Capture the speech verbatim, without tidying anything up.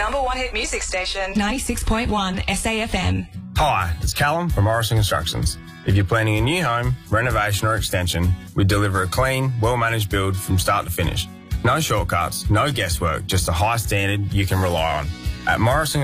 Number one hit music station, ninety-six point one S A F M. Hi, it's Callum from Morrison Constructions. If you're planning a new home, renovation or extension, we deliver a clean, well-managed build from start to finish. No shortcuts, no guesswork, just a high standard you can rely on. At Morrison